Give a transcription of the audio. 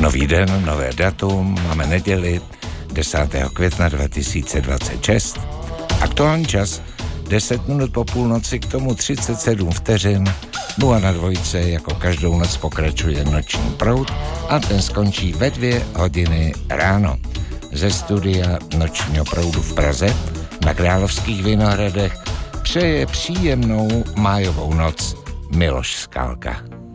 Nový den, nové datum, máme neděli 10. května 2026. Aktuální čas 10 minut po půlnoci, k tomu 37 vteřin. No a na dvojce jako každou noc pokračuje Noční proud a ten skončí ve 2 hodiny ráno. Ze studia Nočního proudu v Praze na Královských Vinohradech přeje příjemnou májovou noc Miloš Skalka.